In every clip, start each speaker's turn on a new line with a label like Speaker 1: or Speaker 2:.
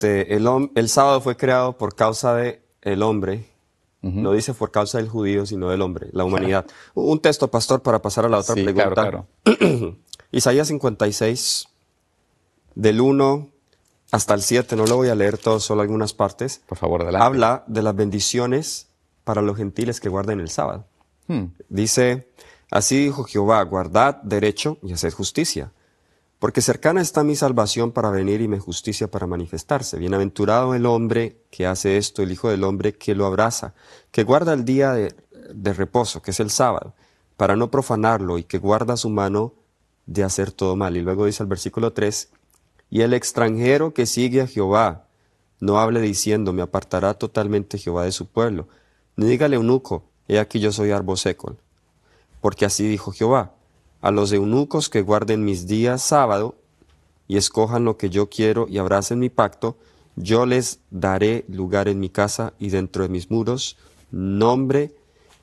Speaker 1: el sábado fue creado por causa de el hombre. No dice por causa del judío, sino del hombre, la humanidad. Un texto, pastor, para pasar a la otra
Speaker 2: Sí,
Speaker 1: pregunta.
Speaker 2: claro.
Speaker 1: Isaías 56, del 1 hasta el 7, no lo voy a leer todo, solo algunas partes.
Speaker 2: Por favor, adelante.
Speaker 1: Habla de las bendiciones para los gentiles que guarden el sábado. Dice, así dijo Jehová, guardad derecho y haced justicia, porque cercana está mi salvación para venir y mi justicia para manifestarse. Bienaventurado el hombre que hace esto, el hijo del hombre que lo abraza, que guarda el día de reposo, que es el sábado, para no profanarlo, y que guarda su mano de hacer todo mal. Y luego dice el versículo 3, y el extranjero que sigue a Jehová, no hable diciendo, me apartará totalmente Jehová de su pueblo. Ni dígale eunuco, he aquí yo soy árbol seco. Porque así dijo Jehová, a los eunucos que guarden mis días sábado y escojan lo que yo quiero y abracen mi pacto, yo les daré lugar en mi casa y dentro de mis muros, nombre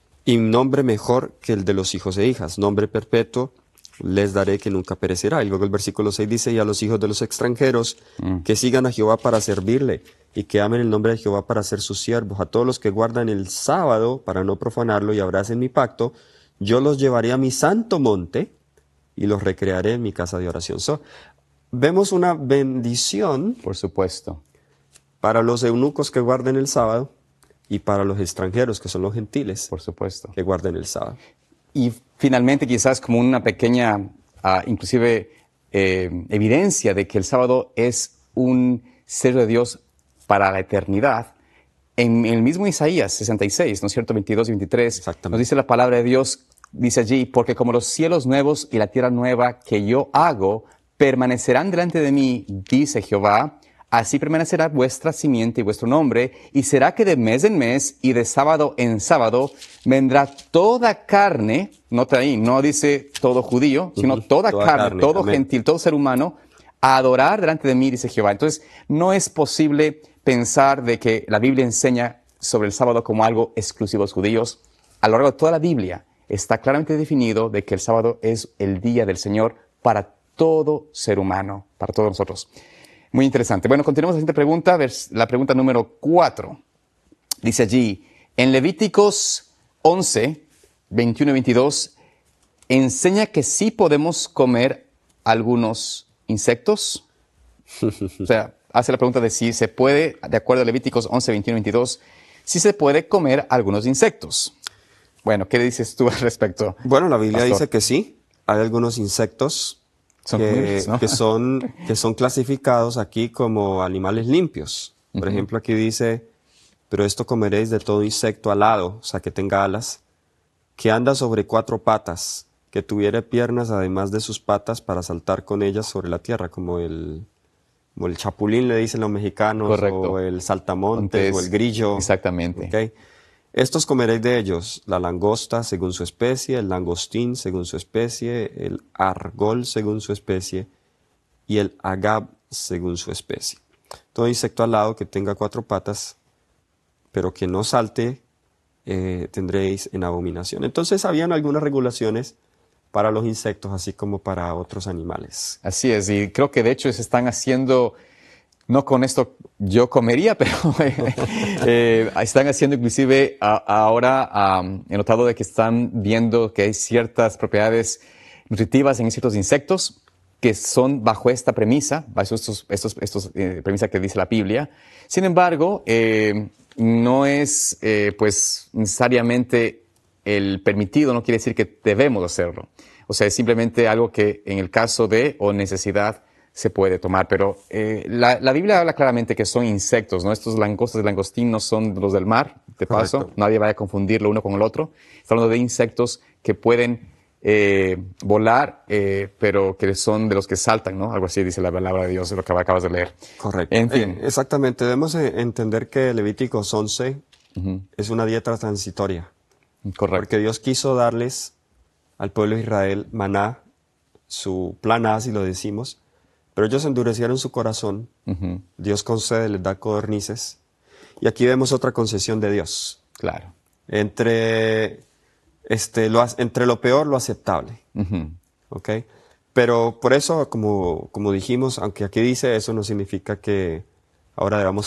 Speaker 1: mejor que el de los hijos e hijas, nombre perpetuo les daré que nunca perecerá. Y luego el versículo 6 dice, y a los hijos de los extranjeros que sigan a Jehová para servirle y que amen el nombre de Jehová para ser sus siervos, a todos los que guardan el sábado para no profanarlo y abracen mi pacto, yo los llevaré a mi santo monte y los recrearé en mi casa de oración. Vemos una bendición,
Speaker 2: Por supuesto.
Speaker 1: para los eunucos que guarden el sábado y para los extranjeros, que son los gentiles,
Speaker 2: Por supuesto.
Speaker 1: que guarden el sábado.
Speaker 2: Y finalmente, quizás como una pequeña, inclusive, evidencia de que el sábado es un sello de Dios para la eternidad. En el mismo Isaías 66, ¿no es cierto? 22 y 23, nos dice la palabra de Dios, dice allí, porque como los cielos nuevos y la tierra nueva que yo hago permanecerán delante de mí, dice Jehová, así permanecerá vuestra simiente y vuestro nombre, y será que de mes en mes y de sábado en sábado vendrá toda carne, nota ahí, no dice todo judío, sino toda carne, todo
Speaker 1: amén.
Speaker 2: gentil, todo ser humano, a adorar delante de mí, dice Jehová. Entonces, no es posible pensar de que la Biblia enseña sobre el sábado como algo exclusivo a los judíos. A lo largo de toda la Biblia está claramente definido de que el sábado es el día del Señor para todo ser humano, para todos nosotros. Muy interesante. Bueno, continuamos la siguiente pregunta, la pregunta número 4. Dice allí, en Levíticos 11, 21 y 22, enseña que sí podemos comer algunos insectos. O sea, hace la pregunta de si se puede, de acuerdo a Levíticos 11, 21 y 22, si se puede comer algunos insectos. Bueno, ¿qué dices tú al respecto?
Speaker 1: Bueno, la Biblia
Speaker 2: Pastor?
Speaker 1: dice que sí, hay algunos insectos
Speaker 2: Son comibles, ¿no?
Speaker 1: que son clasificados aquí como animales limpios. Por ejemplo, aquí dice, pero esto comeréis de todo insecto alado, o sea, que tenga alas, que anda sobre 4 patas, que tuviere piernas además de sus patas para saltar con ellas sobre la tierra, como el chapulín le dicen los mexicanos,
Speaker 2: Correcto.
Speaker 1: o el saltamontes, o el grillo.
Speaker 2: Exactamente.
Speaker 1: ¿Okay? Estos comeréis de ellos, la langosta según su especie, el langostín según su especie, el argol según su especie y el agab según su especie. Todo insecto alado que tenga 4 patas, pero que no salte, tendréis en abominación. Entonces habían algunas regulaciones para los insectos, así como para otros animales.
Speaker 2: Así es, y creo que de hecho se están haciendo, no con esto yo comería, pero están haciendo inclusive ahora, he notado de que están viendo que hay ciertas propiedades nutritivas en ciertos insectos que son bajo esta premisa, bajo estos premisa que dice la Biblia. Sin embargo, no es pues necesariamente el permitido, no quiere decir que debemos hacerlo. O sea, es simplemente algo que en el caso de o necesidad se puede tomar. Pero la Biblia habla claramente que son insectos, ¿no? Estos langostas de langostín no son los del mar, de paso.
Speaker 1: Correcto.
Speaker 2: Nadie vaya a confundirlo uno con el otro. Está hablando de insectos que pueden volar, pero que son de los que saltan, ¿no? Algo así dice la palabra de Dios, lo que acabas de leer.
Speaker 1: Correcto.
Speaker 2: En fin.
Speaker 1: Exactamente. Debemos entender que Levíticos 11 es una dieta transitoria.
Speaker 2: Correcto.
Speaker 1: Porque Dios quiso darles al pueblo de Israel maná, su plan A, si lo decimos, pero ellos endurecieron su corazón. Dios concede, les da codornices. Y aquí vemos otra concesión de Dios.
Speaker 2: Claro.
Speaker 1: Entre lo peor, lo aceptable. ¿Ok? Pero por eso, como dijimos, aunque aquí dice eso, no significa que Ahora debemos